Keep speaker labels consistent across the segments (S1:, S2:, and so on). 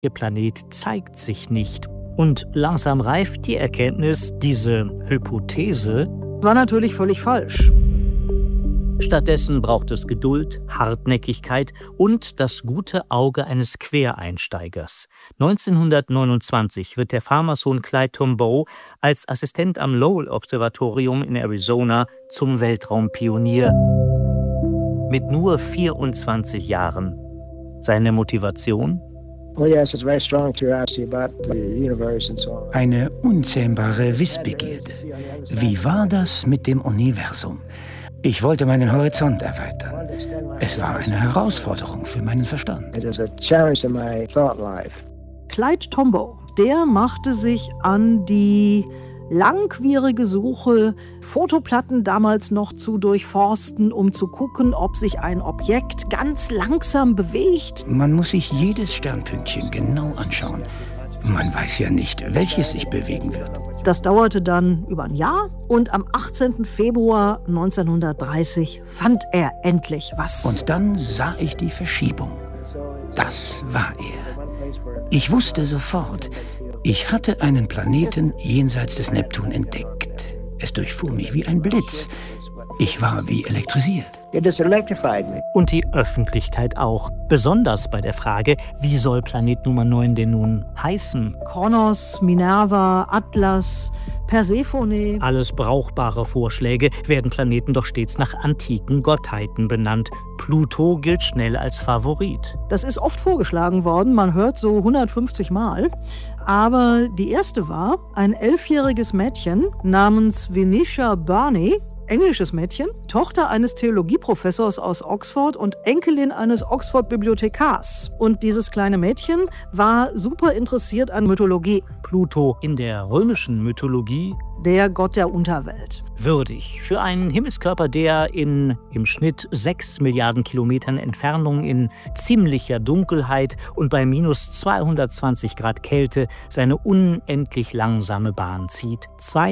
S1: Ihr Planet zeigt sich nicht. Und langsam reift die Erkenntnis, diese Hypothese
S2: war natürlich völlig falsch.
S1: Stattdessen braucht es Geduld, Hartnäckigkeit und das gute Auge eines Quereinsteigers. 1929 wird der Pharmasohn Clyde Tombaugh als Assistent am Lowell-Observatorium in Arizona zum Weltraumpionier. Mit nur 24 Jahren. Seine Motivation?
S3: Eine unzähmbare Wissbegierde. Wie war das mit dem Universum? Ich wollte meinen Horizont erweitern. Es war eine Herausforderung für meinen Verstand.
S2: Clyde Tombaugh, der machte sich an die langwierige Suche, Fotoplatten damals noch zu durchforsten, um zu gucken, ob sich ein Objekt ganz langsam bewegt.
S3: Man muss sich jedes Sternpünktchen genau anschauen. Man weiß ja nicht, welches sich bewegen wird.
S2: Das dauerte dann über ein Jahr und am 18. Februar 1930 fand er endlich was.
S3: Und dann sah ich die Verschiebung. Das war er. Ich wusste sofort, ich hatte einen Planeten jenseits des Neptun entdeckt. Es durchfuhr mich wie ein Blitz. Ich war wie elektrisiert.
S1: Und die Öffentlichkeit auch. Besonders bei der Frage, wie soll Planet Nummer 9 denn nun heißen?
S2: Kronos, Minerva, Atlas, Persephone.
S1: Alles brauchbare Vorschläge, werden Planeten doch stets nach antiken Gottheiten benannt. Pluto gilt schnell als Favorit.
S2: Das ist oft vorgeschlagen worden, man hört so 150 Mal. Aber die erste war ein 11-jähriges Mädchen namens Venetia Burney, englisches Mädchen, Tochter eines Theologieprofessors aus Oxford und Enkelin eines Oxford-Bibliothekars. Und dieses kleine Mädchen war super interessiert an Mythologie.
S1: Pluto in der römischen Mythologie
S2: der Gott der Unterwelt.
S1: Würdig für einen Himmelskörper, der im Schnitt 6 Milliarden Kilometern Entfernung in ziemlicher Dunkelheit und bei minus 220 Grad Kälte seine unendlich langsame Bahn zieht.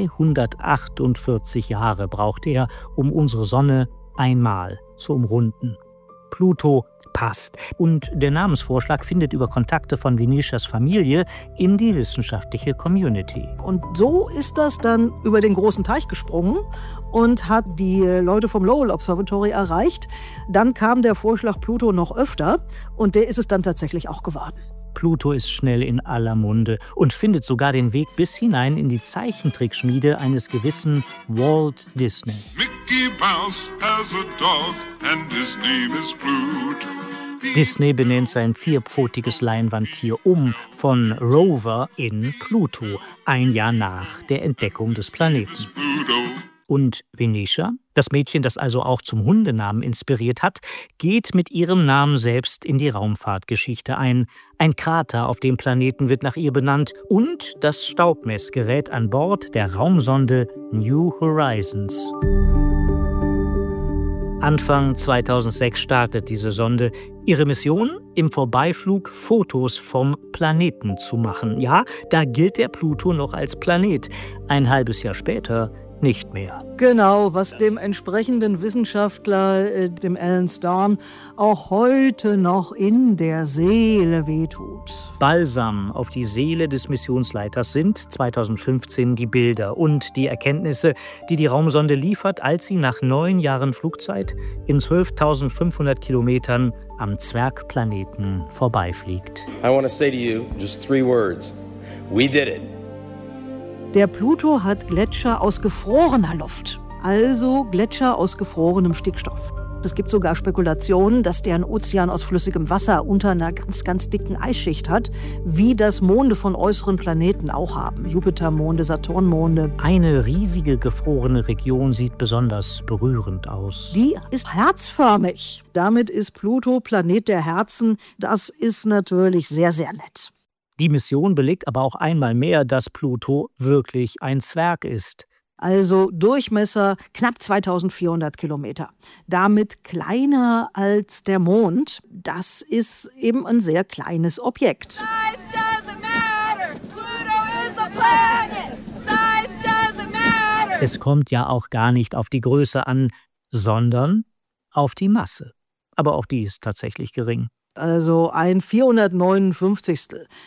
S1: 248 Jahre braucht er, um unsere Sonne einmal zu umrunden. Pluto passt. Und der Namensvorschlag findet über Kontakte von Venetias Familie in die wissenschaftliche Community.
S2: Und so ist das dann über den großen Teich gesprungen und hat die Leute vom Lowell Observatory erreicht. Dann kam der Vorschlag Pluto noch öfter und der ist es dann tatsächlich auch geworden.
S1: Pluto ist schnell in aller Munde und findet sogar den Weg bis hinein in die Zeichentrickschmiede eines gewissen Walt Disney.
S4: Mickey Mouse has a dog and his name is Pluto.
S1: Disney benennt sein vierpfotiges Leinwandtier von Rover in Pluto, ein Jahr nach der Entdeckung des Planeten. Und Venetia, das Mädchen, das also auch zum Hundenamen inspiriert hat, geht mit ihrem Namen selbst in die Raumfahrtgeschichte ein. Ein Krater auf dem Planeten wird nach ihr benannt und das Staubmessgerät an Bord der Raumsonde New Horizons. Anfang 2006 startet diese Sonde. Ihre Mission? Im Vorbeiflug Fotos vom Planeten zu machen. Ja, da gilt der Pluto noch als Planet. Ein halbes Jahr später nicht mehr.
S2: Genau, was dem entsprechenden Wissenschaftler, dem Alan Stern, auch heute noch in der Seele wehtut.
S1: Balsam auf die Seele des Missionsleiters sind 2015 die Bilder und die Erkenntnisse, die die Raumsonde liefert, als sie nach 9 Jahren Flugzeit in 12.500 Kilometern am Zwergplaneten vorbeifliegt.
S5: I want to say to you just 3 words. We did it.
S2: Der Pluto hat Gletscher aus gefrorener Luft, also Gletscher aus gefrorenem Stickstoff. Es gibt sogar Spekulationen, dass der einen Ozean aus flüssigem Wasser unter einer ganz, ganz dicken Eisschicht hat, wie das Monde von äußeren Planeten auch haben. Jupitermonde, Saturnmonde.
S1: Eine riesige gefrorene Region sieht besonders berührend aus.
S2: Die ist herzförmig. Damit ist Pluto Planet der Herzen. Das ist natürlich sehr, sehr nett.
S1: Die Mission belegt aber auch einmal mehr, dass Pluto wirklich ein Zwerg ist.
S2: Also Durchmesser knapp 2400 Kilometer. Damit kleiner als der Mond. Das ist eben ein sehr kleines Objekt. Es
S1: kommt ja auch gar nicht auf die Größe an, sondern auf die Masse. Aber auch die ist tatsächlich gering.
S2: Also ein 459.